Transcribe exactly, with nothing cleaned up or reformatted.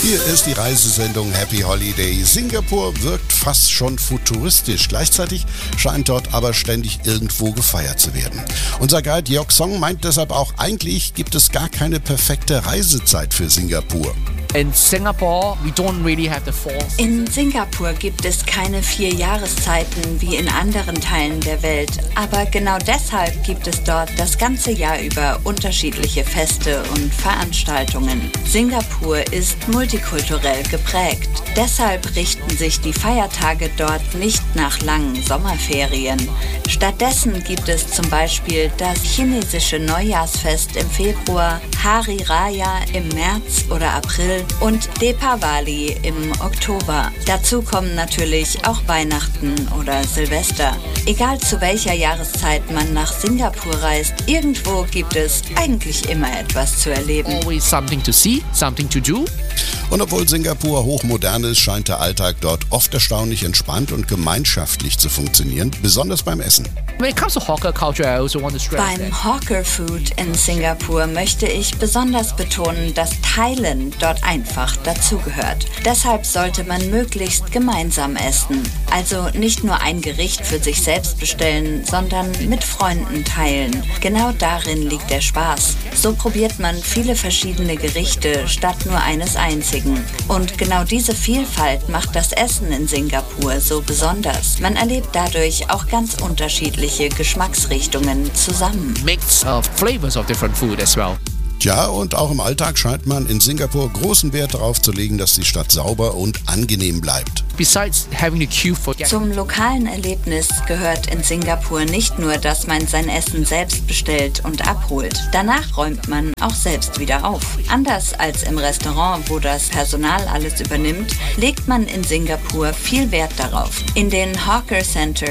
Hier ist die Reisesendung Happy Holiday. Singapur wirkt fast schon futuristisch. Gleichzeitig scheint dort aber ständig irgendwo gefeiert zu werden. Unser Guide Yok Song meint deshalb auch, eigentlich gibt es gar keine perfekte Reisezeit für Singapur. In Singapore, we don't really have the four. In Singapur gibt es keine vier Jahreszeiten wie in anderen Teilen der Welt. Aber genau deshalb gibt es dort das ganze Jahr über unterschiedliche Feste und Veranstaltungen. Singapur ist multikulturell geprägt. Deshalb richten sich die Feiertage dort nicht nach langen Sommerferien. Stattdessen gibt es zum Beispiel das chinesische Neujahrsfest im Februar, Hari Raya im März oder April und Deepavali im Oktober. Dazu kommen natürlich auch Weihnachten oder Silvester. Egal zu welcher Jahreszeit man nach Singapur reist, irgendwo gibt es eigentlich immer etwas zu erleben. Always something to see, something to do. Und obwohl Singapur hochmodern ist, scheint der Alltag dort oft erstaunlich entspannt und gemeinschaftlich zu funktionieren, besonders beim Essen. When it comes to hawker culture, I also want to stress that. Beim Hawker Food in Singapur möchte ich besonders betonen, dass Teilen dort einfach dazugehört. Deshalb sollte man möglichst gemeinsam essen. Also nicht nur ein Gericht für sich selbst bestellen, sondern mit Freunden teilen. Genau darin liegt der Spaß. So probiert man viele verschiedene Gerichte statt nur eines einzigen. Und genau diese Vielfalt macht das Essen in Singapur so besonders. Man erlebt dadurch auch ganz unterschiedliche Geschmacksrichtungen zusammen. Mix of flavors of different food as well. Tja, und auch im Alltag scheint man in Singapur großen Wert darauf zu legen, dass die Stadt sauber und angenehm bleibt. Besides having to queue for Zum lokalen Erlebnis gehört in Singapur nicht nur, dass man sein Essen selbst bestellt und abholt. Danach räumt man auch selbst wieder auf. Anders als im Restaurant, wo das Personal alles übernimmt, legt man in Singapur viel Wert darauf. In den Hawker Centers